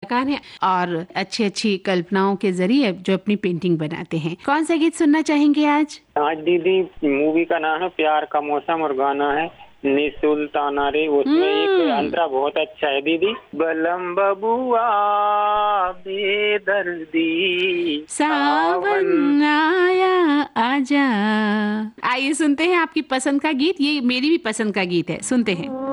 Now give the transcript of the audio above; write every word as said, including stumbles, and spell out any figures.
कलाकार हैं और अच्छी अच्छी कल्पनाओं के जरिए जो अपनी पेंटिंग बनाते हैं। कौन सा गीत सुनना चाहेंगे आज? आज दीदी मूवी का नाम है प्यार का मौसम और गाना है नी सुल्ताना रे। उसमें एक अंतरा बहुत अच्छा है दीदी। बलम बबुआ बेदर्दी सावन आया आजा। आइए सुनते हैं आपकी पसंद का गीत, ये मेरी भी पसंद का गीत है, सुनते हैं।